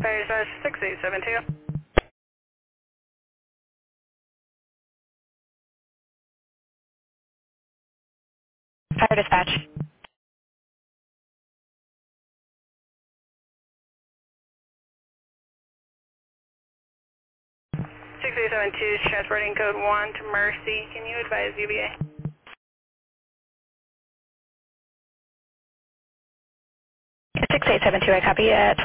Fire dispatch 6872. Fire dispatch. 6872 is transporting code 1 to Mercy. Can you advise UBA? 6872, I copy.